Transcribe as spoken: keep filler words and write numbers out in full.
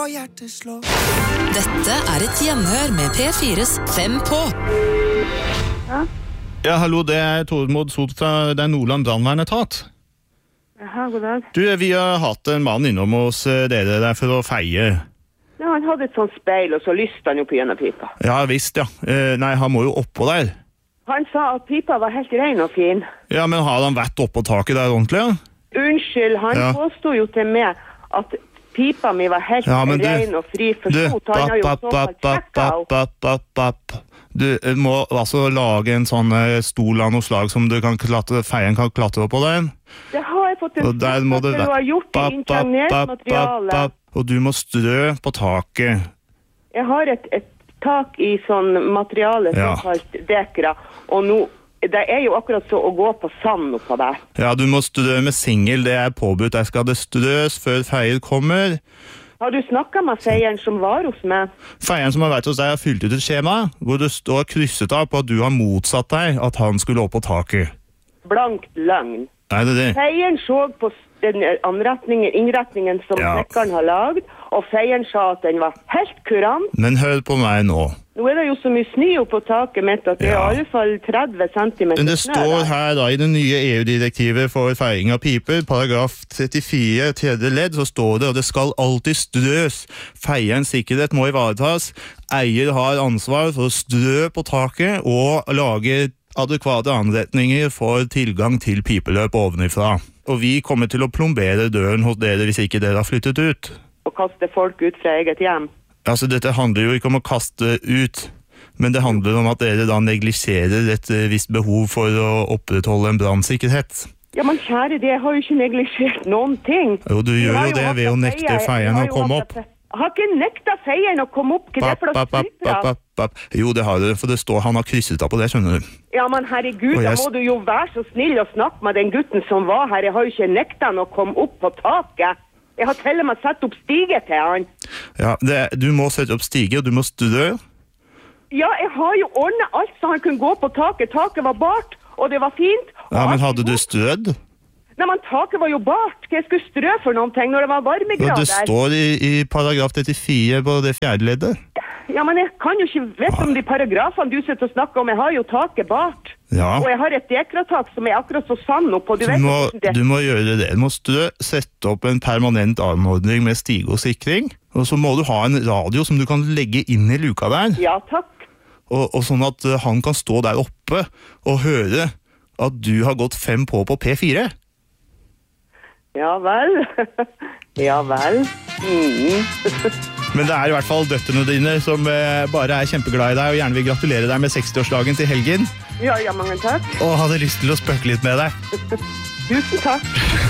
Dette er et gjenhør med P fires Fem på. Ja, Ja, hallo, det er Tormod Sot fra det er Nordland brandvernetat. Jaha, god dag. Du, vi har hatt en mann innom hos eh, dere der for å feie. Ja, han hadde et sånt speil, og så lyste han jo på gjennom pipa. Ja, visst, ja. Eh, nei, han må jo oppå der. Han sa at pipa var helt ren og fin. Ja, men har han vært oppå taket der ordentlig, ja? Unnskyld, han Ja. påstod jo til meg at pipa mi var helt Ja, men du- ren og fri for Du, sot. Han har jo bap, så bap, falt bap, tjekka bap, bap, bap, bap. Du eh, må altså lage en sånn eh, stol av noe slag som du kan klatre, feien kan klatre opp på den. Det har jeg fått en Og der må støtte det til å ha gjort i Bap, bap, impregnert bap, bap, materiale. bap. Og du må strø på taket. Jeg har et, et tak i sånn materiale som Ja. kalt dekra, og nå, det er jo akkurat så å gå på sand oppå der. Ja, du må strø med singel, det er påbudt. Der skal det strøs før feier kommer. Har du snakket med feieren som var hos meg? Feieren som har vært hos deg har fylt ut et skjema, hvor det står krysset av på at du har motsatt deg at han skulle opp på taket. Blankt løgn. Nei, det er det. Feieren så på den anretningen, innretningen som Ja. snekkeren har lagd, og feieren sa at den var helt kurant. Men hør på meg nå. Nå er det jo så mye snø opp på taket mitt at det er Ja. i alle fall tretti centimeter Men det snø står der. her da i det nye E U-direktivet for feiring av piper, paragraf trettifire, tredje ledd, så står det, og det skal alltid strøs. Feierens sikkerhet må ivaretas. Eier har ansvar for å strø på taket og lage adekvate anretninger for tilgang til pipeløp ovenifra. Og vi kommer til å plombere døren hos dere hvis ikke dere har flyttet ut. Og kaste folk ut fra eget hjem. Altså, dette handler jo ikke om å kaste ut, men det handler om at dere da neglisjerer et eh, visst behov for å opprettholde en brannsikkerhet. Ja, men kjære, det har jo ikke neglisjert noen ting. Jo, du Vi gjør har jo det hatt ved å en nekte feier- feieren vi har å jo komme hatt opp. en fe- Jeg har ikke nekta feieren å komme opp, hva er det for Bap, noe bap, bap, bap, skrytprat? bap, bap. Jo, det har du, for det står han har krysset av på det, skjønner du. Ja, men herregud, Og da jeg- må du jo være så snill å snakke med den gutten som var her. Jeg har jo ikke nekta han å komme opp på taket. Jeg har til og med satt opp stige til han. Ja, det, du må sette opp stige, og du må strø. Ja, jeg har jo ordnet alt så han kunne gå på taket. Taket var bart, og det var fint. og Ja, men alt- hadde du strødd? Nei, men taket var jo bart. Hva jeg skulle strø for noen ting når det var Ja, varmegrader? det står i, i paragraf trettifire på det fjerde leddet. Ja, men jeg kan jo ikke vite om de paragrafene du sitter og snakker om. Jeg har jo taket bart. Ja, Og jeg har et dekratak som er akkurat så sand oppå. Du du vet må, hvordan det. du må gjøre det. Du må strø, sette opp en permanent anordning med stige og sikring. Og så må du ha en radio som du kan legge inn i luka der. Ja, takk. Og, og sånn at eh, han kan stå der oppe og høre at du har gått fem på på P fire. Ja vel. Ja vel. Mm. Men det er i hvert fall døtterne dine som eh, bare er kjempeglad i deg og gjerne vil gratulere deg med sekstiårsdagen til helgen. Ja, ja, mange takk. Og hadde lyst til å spøke litt med deg. Tusen takk.